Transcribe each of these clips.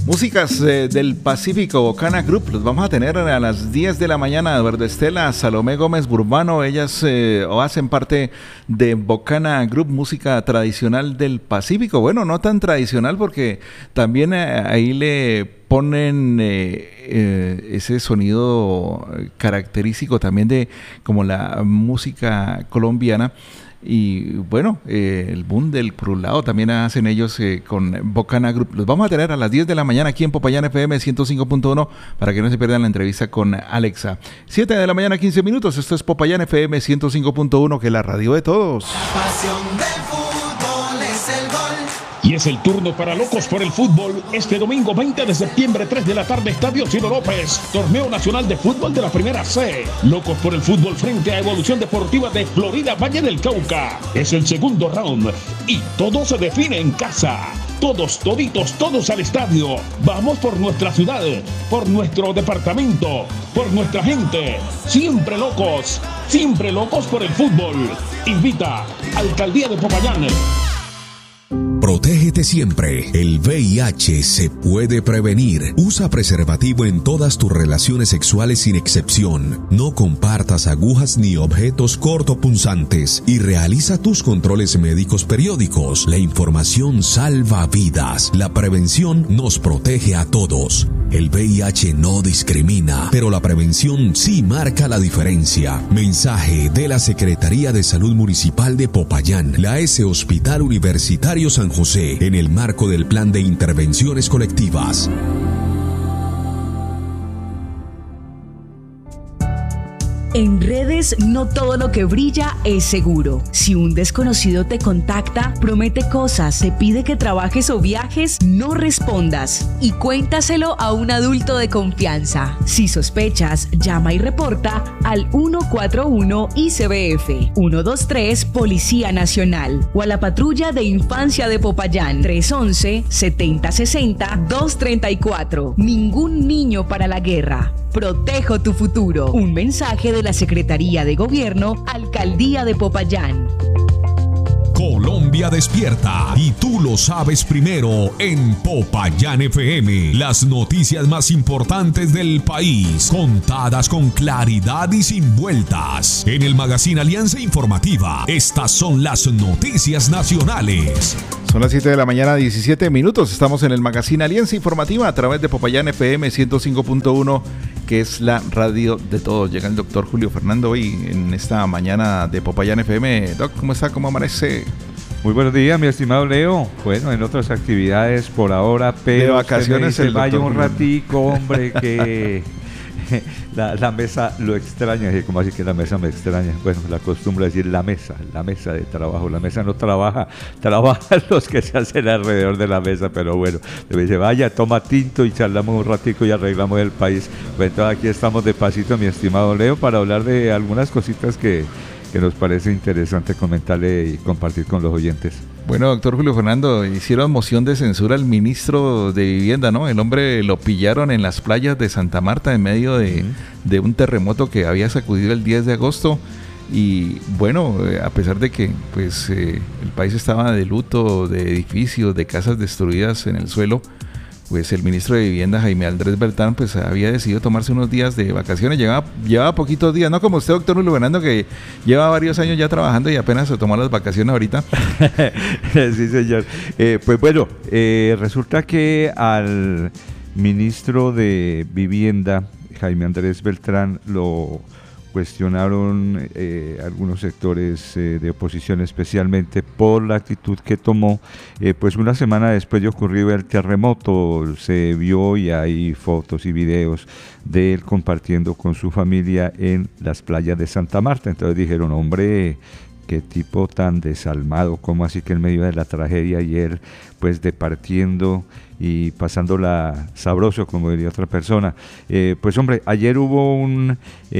Músicas del Pacífico, Bocana Group, los vamos a tener a las 10 de la mañana. Eduardo Estela, Salomé Gómez Burbano, ellas hacen parte de Bocana Group, música tradicional del Pacífico. Bueno, no tan tradicional porque también ahí le ponen ese sonido característico también de como la música colombiana. Y bueno, el boom del crulado también hacen ellos con Bocana Group. Los vamos a tener a las 10 de la mañana aquí en Popayán FM 105.1 para que no se pierdan la entrevista con Alexa. 7 de la mañana, 15 minutos. Esto es Popayán FM 105.1, que es la radio de todos. La pasión del fútbol es el gol. Y es el turno para Locos por el Fútbol. Este domingo 20 de septiembre, 3 de la tarde, Estadio Ciro López. Torneo Nacional de Fútbol de la Primera C. Locos por el Fútbol frente a Evolución Deportiva de Florida Valle del Cauca. Es el segundo round y todo se define en casa. Todos, toditos, todos al estadio. Vamos por nuestra ciudad, por nuestro departamento, por nuestra gente. Siempre locos por el fútbol. Invita Alcaldía de Popayán. Protégete siempre. El VIH se puede prevenir. Usa preservativo en todas tus relaciones sexuales sin excepción. No compartas agujas ni objetos cortopunzantes y realiza tus controles médicos periódicos. La información salva vidas. La prevención nos protege a todos. El VIH no discrimina, pero la prevención sí marca la diferencia. Mensaje de la Secretaría de Salud Municipal de Popayán, la S. Hospital Universitario San José, en el marco del Plan de Intervenciones Colectivas. En redes, no todo lo que brilla es seguro. Si un desconocido te contacta, promete cosas, te pide que trabajes o viajes, no respondas y cuéntaselo a un adulto de confianza. Si sospechas, llama y reporta al 141 ICBF, 123 Policía Nacional o a la Patrulla de Infancia de Popayán, 311-7060-234. Ningún niño para la guerra. Protejo tu futuro. Un mensaje de la Secretaría de Gobierno, Alcaldía de Popayán. Colombia despierta y tú lo sabes primero en Popayán FM. Las noticias más importantes del país, contadas con claridad y sin vueltas. En el Magazine Alianza Informativa, estas son las noticias nacionales. Son las 7 de la mañana, 17 minutos. Estamos en el Magazine Alianza Informativa a través de Popayán FM 105.1, que es la radio de todos. Llega el doctor Julio Fernando hoy en esta mañana de Popayán FM. Doc, ¿cómo está? ¿Cómo amanece? Muy buenos días, mi estimado Leo. Bueno, en otras actividades por ahora, pero de vacaciones se vaya un ratico, hombre, que la mesa lo extraña. ¿Cómo así que la mesa me extraña? Bueno, la costumbre es decir la mesa de trabajo. La mesa no trabajan los que se hacen alrededor de la mesa, pero bueno, me dice, vaya, toma tinto y charlamos un ratico y arreglamos el país. Pues entonces aquí estamos de pasito, mi estimado Leo, para hablar de algunas cositas que nos parece interesante comentarle y compartir con los oyentes. Bueno, doctor Julio Fernando, hicieron moción de censura al ministro de Vivienda, ¿no? El hombre lo pillaron en las playas de Santa Marta en medio de un terremoto que había sacudido el 10 de agosto. Y bueno, a pesar de que pues el país estaba de luto, de edificios, de casas destruidas en el suelo, pues el ministro de Vivienda, Jaime Andrés Beltrán, pues había decidido tomarse unos días de vacaciones. Llevaba poquitos días, no como usted, doctor Julio Fernando, que lleva varios años ya trabajando y apenas se tomó las vacaciones ahorita. Sí, señor. Pues bueno, resulta que al ministro de Vivienda, Jaime Andrés Beltrán, lo cuestionaron algunos sectores de oposición, especialmente por la actitud que tomó, pues una semana después de ocurrido el terremoto. Se vio y hay fotos y videos de él compartiendo con su familia en las playas de Santa Marta. Entonces dijeron, hombre, qué tipo tan desalmado, cómo así que en medio de la tragedia y él pues departiendo y pasándola sabroso, como diría otra persona. Pues hombre, ayer hubo un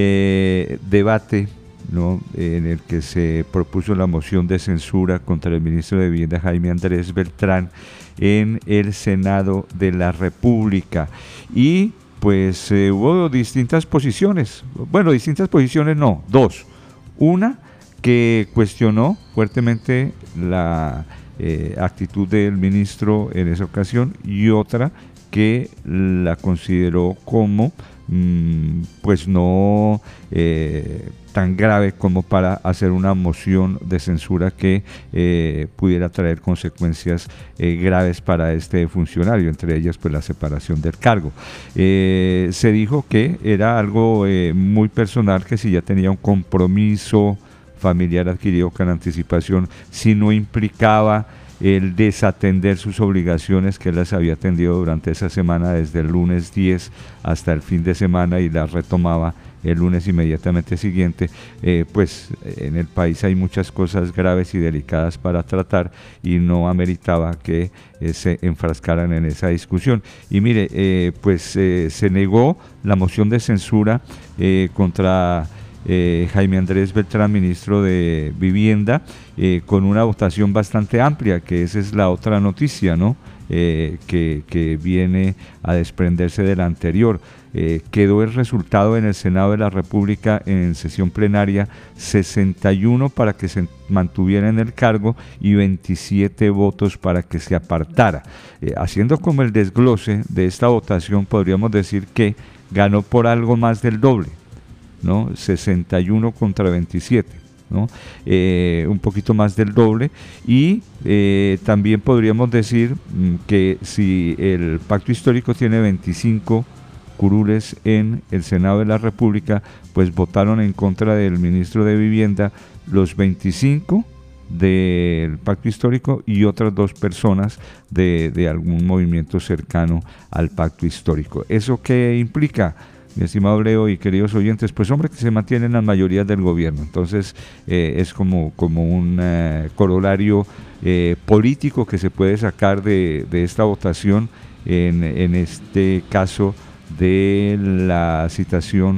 debate, ¿no?, en el que se propuso la moción de censura contra el ministro de Vivienda, Jaime Andrés Beltrán, en el Senado de la República. Y pues hubo distintas posiciones. Bueno, distintas posiciones no, dos. Una que cuestionó fuertemente la actitud del ministro en esa ocasión, y otra que la consideró como pues no tan grave como para hacer una moción de censura que pudiera traer consecuencias graves para este funcionario, entre ellas pues la separación del cargo. Se dijo que era algo muy personal, que si ya tenía un compromiso familiar adquirido con anticipación, si no implicaba el desatender sus obligaciones, que él las había atendido durante esa semana desde el lunes 10 hasta el fin de semana y las retomaba el lunes inmediatamente siguiente, pues en el país hay muchas cosas graves y delicadas para tratar y no ameritaba que se enfrascaran en esa discusión. Y mire, pues se negó la moción de censura contra Jaime Andrés Beltrán, ministro de Vivienda, con una votación bastante amplia, que esa es la otra noticia, ¿no? Que viene a desprenderse de la anterior. Quedó el resultado en el Senado de la República en sesión plenaria: 61 para que se mantuviera en el cargo y 27 votos para que se apartara. Haciendo como el desglose de esta votación, podríamos decir que ganó por algo más del doble, ¿no? 61 contra 27, ¿no? Un poquito más del doble. Y también podríamos decir que si el pacto histórico tiene 25 curules en el Senado de la República, pues votaron en contra del ministro de Vivienda los 25 del pacto histórico y otras 2 personas de algún movimiento cercano al pacto histórico. ¿Eso qué implica, mi estimado Leo y queridos oyentes? Pues hombre, que se mantienen las mayorías del gobierno. Entonces es como un corolario político que se puede sacar de esta votación, en este caso de la citación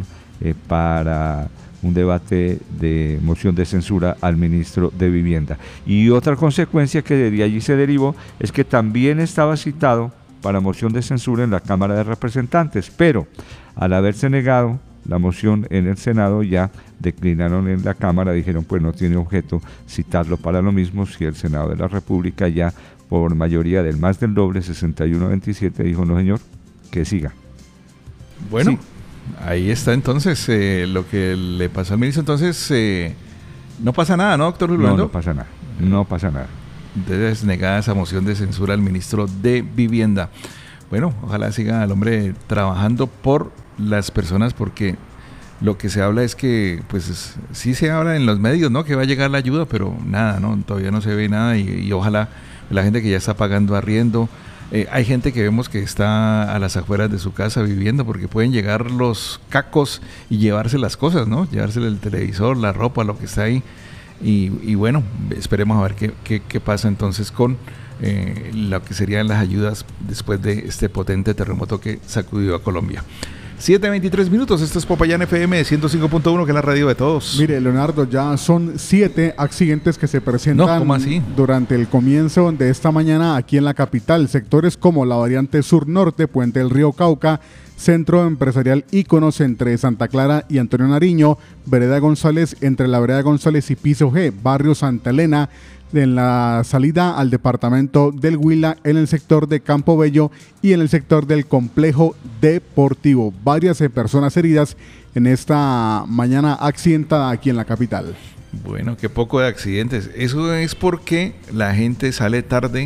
para un debate de moción de censura al ministro de Vivienda. Y otra consecuencia que de allí se derivó es que también estaba citado para moción de censura en la Cámara de Representantes, pero al haberse negado la moción en el Senado, ya declinaron en la Cámara, dijeron pues no tiene objeto citarlo para lo mismo, si el Senado de la República ya por mayoría del más del doble, 61-27, dijo no señor, que siga. Bueno, Sí. Ahí está entonces lo que le pasó al ministro. Entonces, no pasa nada, ¿no, doctor Julio? No pasa nada, no pasa nada. Entonces, negada esa moción de censura al ministro de Vivienda. Bueno, ojalá siga el hombre trabajando por las personas, porque lo que se habla es que, pues sí se habla en los medios, ¿no? Que va a llegar la ayuda, pero nada, ¿no? Todavía no se ve nada y ojalá la gente que ya está pagando arriendo. Hay gente que vemos que está a las afueras de su casa viviendo, porque pueden llegar los cacos y llevarse las cosas, ¿no? Llevarse el televisor, la ropa, lo que está ahí. Y bueno, esperemos a ver qué pasa entonces con lo que serían las ayudas después de este potente terremoto que sacudió a Colombia. 7:23 minutos, esto es Popayán FM 105.1, que es la radio de todos. Mire, Leonardo, ya son 7 accidentes que se presentan No, ¿cómo así? durante el comienzo de esta mañana aquí en la capital. Sectores como la variante sur-norte, Puente del Río Cauca, Centro Empresarial Íconos entre Santa Clara y Antonio Nariño, Vereda González entre la Vereda González y Piso G, Barrio Santa Elena, en la salida al departamento del Huila, en el sector de Campo Bello y en el sector del complejo deportivo. Varias personas heridas en esta mañana accidentada aquí en la capital. Bueno, qué poco de accidentes. Eso es porque la gente sale tarde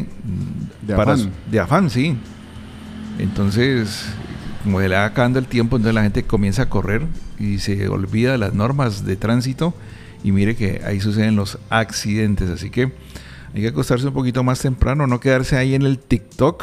de afán, sí. Entonces, como se le va acabando el tiempo, entonces la gente comienza a correr y se olvida de las normas de tránsito. Y mire que ahí suceden los accidentes, así que hay que acostarse un poquito más temprano, no quedarse ahí en el TikTok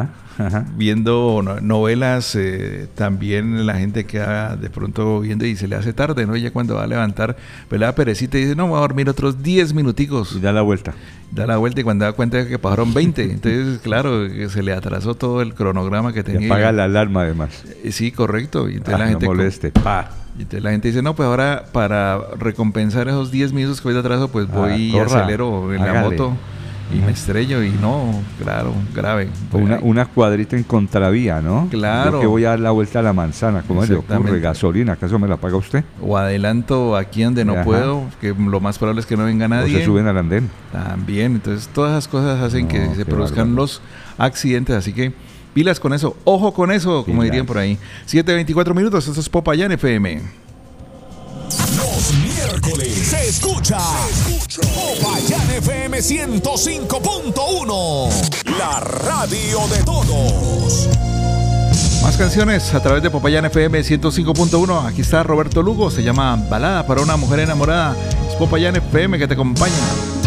viendo novelas. También la gente queda de pronto viendo y se le hace tarde, ¿no? Y ya cuando va a levantar, pues le da perecita y dice, no, voy a dormir otros 10 minuticos. Y da la vuelta. Da la vuelta y cuando da cuenta de que pasaron 20, entonces claro, que se le atrasó todo el cronograma que tenía. Y apaga la alarma además. Sí, correcto. Y entonces la gente no moleste, Y entonces la gente dice, no, pues ahora para recompensar esos 10 minutos que voy de atraso, pues voy y acelero en la moto y me estrello y no, claro, grave. Una cuadrita en contravía, ¿no? Claro. Yo que voy a dar la vuelta a la manzana, ¿cómo le ocurre? ¿Gasolina? ¿Acaso me la paga usted? O adelanto aquí donde no puedo, que lo más probable es que no venga nadie. O se suben al andén. También, entonces todas esas cosas hacen que se produzcan los accidentes, así que Pilas con eso, ojo con eso, como dirían por ahí. 7:24 minutos, esto es Popayán FM. Los miércoles se escucha Popayán FM 105.1, la radio de todos. Más canciones a través de Popayán FM 105.1. Aquí está Roberto Lugo, se llama Balada para una mujer enamorada. Es Popayán FM que te acompaña.